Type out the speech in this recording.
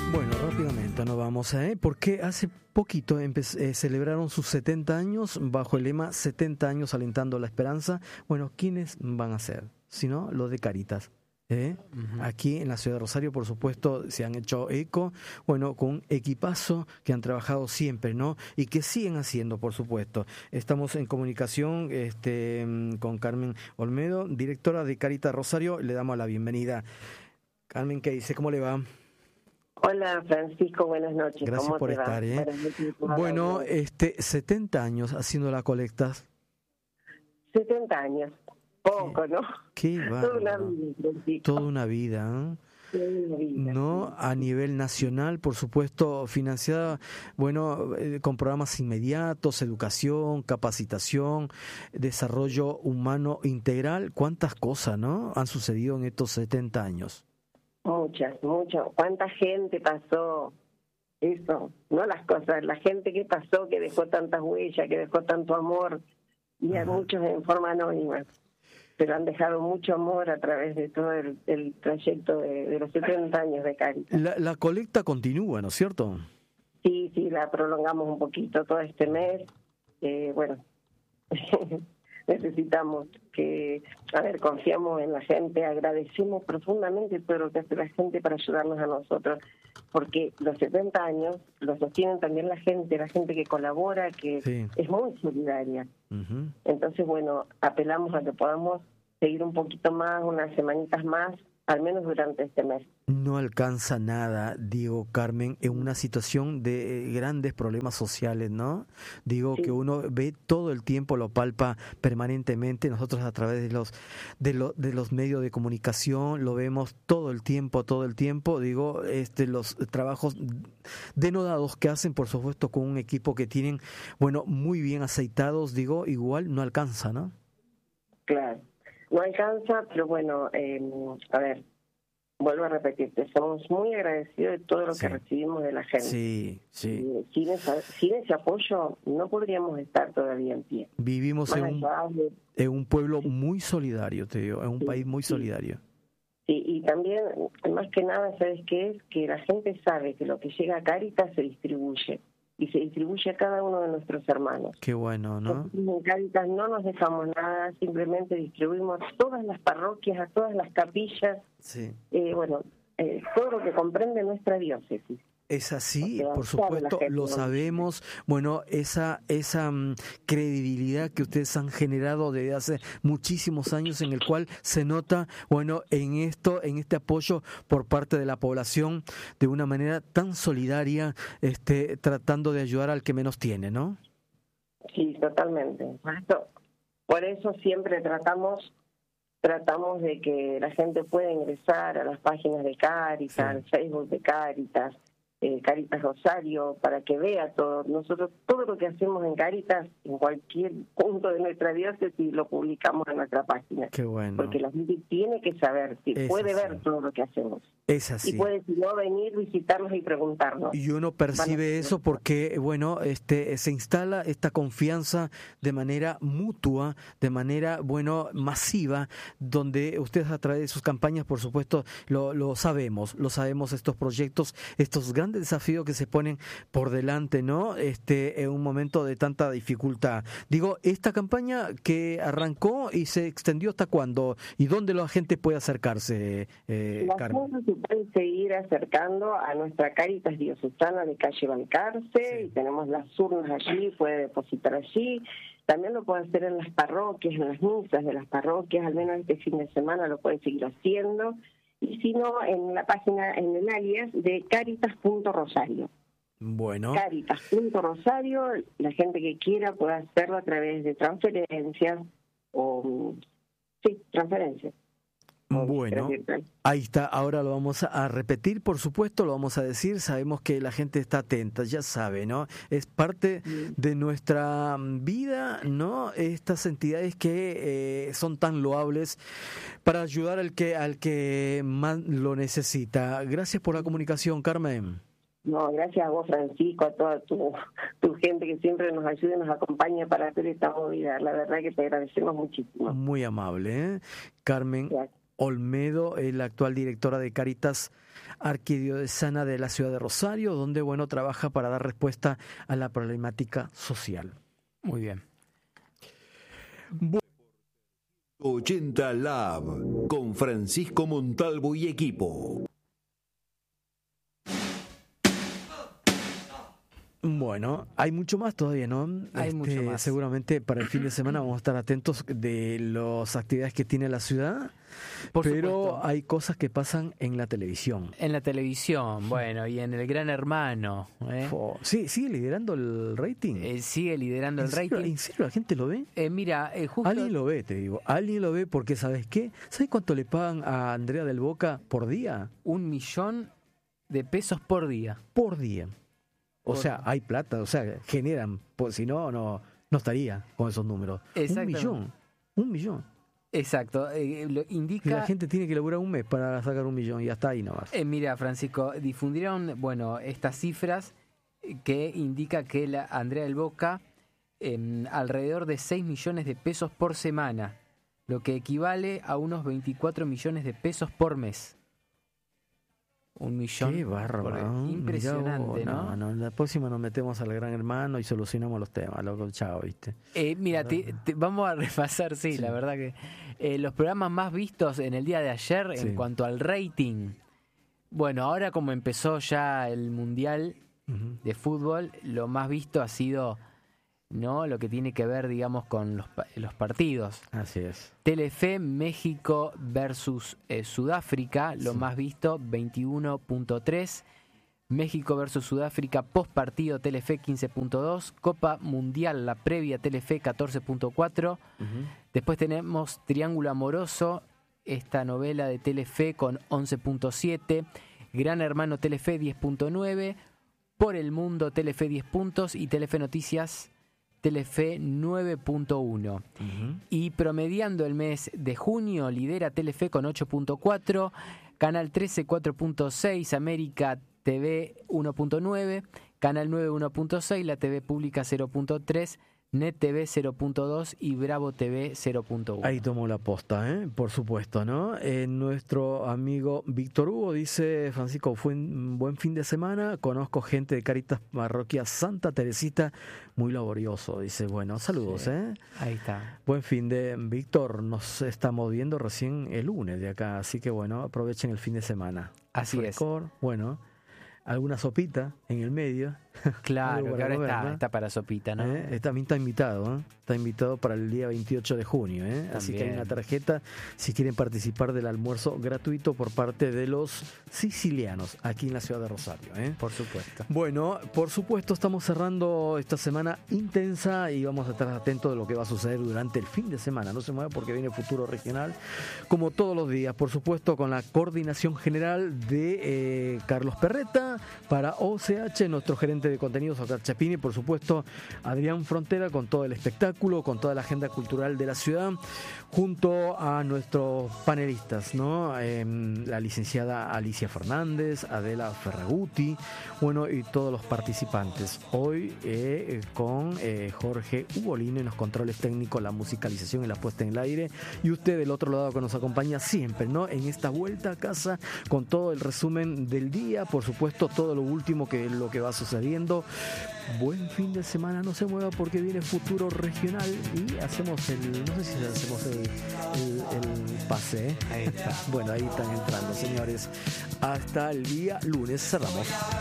Bueno, rápidamente nos vamos porque hace poquito celebraron sus 70 años bajo el lema 70 años alentando la esperanza. Bueno, ¿quiénes van a ser? Sino los de Cáritas. Aquí en la ciudad de Rosario, por supuesto, se han hecho eco, bueno, con un equipazo que han trabajado siempre, ¿no? Y que siguen haciendo, por supuesto. Estamos en comunicación con Carmen Olmedo, directora de Cáritas Rosario. Le damos la bienvenida. Carmen, ¿qué dice? ¿Cómo le va? Hola Francisco, buenas noches. Gracias ¿Cómo por te va? estar. Bueno, 70 años haciendo la colecta. 70 años, poco, ¿no? Qué bárbaro. Toda una vida, Francisco. Toda una vida, Toda una vida. ¿no? A nivel nacional, por supuesto, financiada, bueno, con programas inmediatos, educación, capacitación, desarrollo humano integral. ¿Cuántas cosas, no? Han sucedido en estos 70 años. Muchas. ¿Cuánta gente pasó eso? No las cosas, la gente que pasó, que dejó tantas huellas, que dejó tanto amor, y a muchos en forma anónima, pero han dejado mucho amor a través de todo el trayecto de los 70 años de Cáritas. La colecta continúa, ¿no es cierto? Sí, la prolongamos un poquito todo este mes. Bueno, necesitamos confiamos en la gente, agradecemos profundamente todo lo que hace la gente para ayudarnos a nosotros, porque los 70 años los sostienen también la gente que colabora, que sí, es muy solidaria. Uh-huh. Entonces, bueno, apelamos a que podamos seguir un poquito más, unas semanitas más, al menos durante este mes. No alcanza nada, digo, Carmen, en una situación de grandes problemas sociales, ¿no? Digo, sí, que uno ve todo el tiempo, lo palpa permanentemente, nosotros a través de los medios de comunicación lo vemos todo el tiempo, digo, los trabajos denodados que hacen, por supuesto, con un equipo que tienen, bueno, muy bien aceitados, digo, igual no alcanza, ¿no? Claro. No alcanza, pero bueno, vuelvo a repetirte, somos muy agradecidos de todo lo que recibimos de la gente. Sí. Sin ese apoyo no podríamos estar todavía en pie. Vivimos en un pueblo muy solidario, te digo, en un país muy solidario. Sí, y también, más que nada, ¿sabes qué es? Que la gente sabe que lo que llega a Cáritas se distribuye. Y se distribuye a cada uno de nuestros hermanos. Qué bueno, ¿no? Nosotros en Cáritas no nos dejamos nada, simplemente distribuimos a todas las parroquias, a todas las capillas, sí, todo lo que comprende nuestra diócesis. Es así, por supuesto, lo sabemos. Bueno, esa credibilidad que ustedes han generado desde hace muchísimos años, en el cual se nota, bueno, en este apoyo por parte de la población de una manera tan solidaria, tratando de ayudar al que menos tiene, ¿no? Sí, totalmente. Por eso siempre tratamos de que la gente pueda ingresar a las páginas de Cáritas, sí, al Facebook de Cáritas, Cáritas Rosario, para que vea todo. Nosotros todo lo que hacemos en Cáritas, en cualquier punto de nuestra diócesis, lo publicamos en nuestra página. Qué bueno. Porque la gente tiene que saber, puede ver todo lo que hacemos. Es así. Y puede, si no, venir, visitarnos y preguntarnos. Y uno percibe eso porque, bueno, se instala esta confianza de manera mutua, de manera, bueno, masiva, donde ustedes a través de sus campañas, por supuesto, lo sabemos estos proyectos, estos grandes desafíos que se ponen por delante, ¿no? En un momento de tanta dificultad. Digo, esta campaña que arrancó y se extendió, ¿hasta cuándo? ¿Y dónde la gente puede acercarse, Carmen? Se pueden seguir acercando a nuestra Cáritas diocesana de calle Balcarce, sí, y tenemos las urnas allí, puede depositar allí. También lo puede hacer en las parroquias, en las misas de las parroquias, al menos este fin de semana lo puede seguir haciendo. Y si no, en la página, en el alias de Cáritas.Rosario. Bueno. Cáritas.Rosario, la gente que quiera puede hacerlo a través de transferencias transferencias. Bueno, ahí está, ahora lo vamos a repetir, por supuesto, lo vamos a decir, sabemos que la gente está atenta, ya sabe, ¿no? Es parte de nuestra vida, ¿no? Estas entidades que son tan loables para ayudar al que más lo necesita. Gracias por la comunicación, Carmen. No, gracias a vos, Francisco, a toda tu gente que siempre nos ayuda y nos acompaña para hacer esta movida. La verdad que te agradecemos muchísimo. Muy amable, ¿eh? Carmen. Gracias. Olmedo, es la actual directora de Cáritas Arquidiocesana de la ciudad de Rosario, donde, bueno, trabaja para dar respuesta a la problemática social. Muy bien. 80 Lab con Francisco Montalvo y equipo. Bueno, hay mucho más todavía, ¿no? Hay mucho más. Seguramente para el fin de semana vamos a estar atentos de las actividades que tiene la ciudad, pero supuesto. hay cosas que pasan en la televisión. En la televisión, bueno, y en el Gran Hermano. Sí, sigue liderando el rating. Sigue liderando el rating. ¿En serio la gente lo ve? Mira, justo... Alguien lo ve, te digo. Alguien lo ve porque, ¿sabes qué? ¿Sabes cuánto le pagan a Andrea del Boca por día? 1 millón de pesos por día. Por día. O sea, hay plata, o sea, generan, pues, si no, no estaría con esos números. 1 millón. Exacto, lo indica... Y la gente tiene que laburar un mes para sacar 1 millón y hasta ahí nomás. Mira, Francisco, difundieron, bueno, estas cifras que indica que la Andrea del Boca alrededor de 6 millones de pesos por semana, lo que equivale a unos 24 millones de pesos por mes. 1 millón. Qué bárbaro. Impresionante, ¿no? No, en la próxima nos metemos al Gran Hermano y solucionamos los temas, loco, chao, ¿viste? Mira, vamos a repasar, sí, la verdad que los programas más vistos en el día de ayer en cuanto al rating. Bueno, ahora como empezó ya el Mundial de Fútbol, lo más visto ha sido, ¿no?, lo que tiene que ver, digamos, con los partidos. Así es. Telefe México versus Sudáfrica, lo más visto, 21.3. México versus Sudáfrica post partido, Telefe 15.2. Copa Mundial, la previa, Telefe 14.4. Después tenemos Triángulo Amoroso, esta novela de Telefe con 11.7. Gran Hermano Telefe 10.9. Por el Mundo Telefe 10 puntos y Telefe Noticias Telefe 9.1. Y promediando el mes de junio, lidera Telefe con 8.4, Canal 13 4.6, América TV 1.9, Canal 9 1.6, la TV Pública 0.3, Net TV 0.2 y Bravo TV 0.1. Ahí tomó la posta, por supuesto, ¿no? Nuestro amigo Víctor Hugo dice: Francisco, fue un buen fin de semana, conozco gente de Cáritas Parroquia Santa Teresita, muy laborioso, dice. Bueno, saludos, sí. Ahí está. Buen fin de Víctor, nos estamos viendo recién el lunes de acá, así que bueno, aprovechen el fin de semana. Así Frescor, es. Bueno, alguna sopita en el medio. Claro, que ahora está para sopita, ¿no? También está invitado, está invitado para el día 28 de junio, así que hay una tarjeta si quieren participar del almuerzo gratuito por parte de los sicilianos aquí en la ciudad de Rosario, Por supuesto. Bueno, por supuesto estamos cerrando esta semana intensa y vamos a estar atentos de lo que va a suceder durante el fin de semana. No se mueva porque viene Futuro Regional, como todos los días, por supuesto, con la coordinación general de Carlos Perreta para OCH, nuestro gerente de contenidos, Oscar Chapini, por supuesto Adrián Frontera con todo el espectáculo, con toda la agenda cultural de la ciudad, junto a nuestros panelistas, ¿no? La licenciada Alicia Fernández, Adela Ferraguti, bueno, y todos los participantes. Hoy con Jorge Ugolino en los controles técnicos, la musicalización y la puesta en el aire, y usted del otro lado que nos acompaña siempre, ¿no? En esta vuelta a casa con todo el resumen del día, por supuesto todo lo último lo que va sucediendo. Buen fin de semana, no se mueva porque viene Futuro Regional y hacemos no sé si hacemos el pase, Ahí está. Bueno, ahí están entrando, señores. Hasta el día lunes cerramos.